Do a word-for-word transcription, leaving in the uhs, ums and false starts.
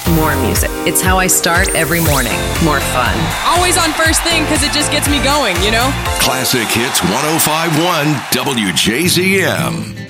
more music. It's how I start every morning. More fun. Always on first thing because it just gets me going, you know? Classic Hits one oh five point one W J Z M.